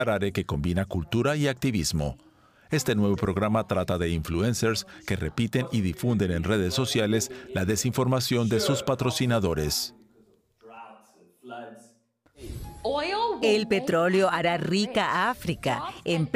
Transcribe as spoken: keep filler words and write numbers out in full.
Harare que combina cultura y activismo. Este nuevo programa trata de influencers que repiten y difunden en redes sociales la desinformación de sus patrocinadores. El petróleo hará rica a África.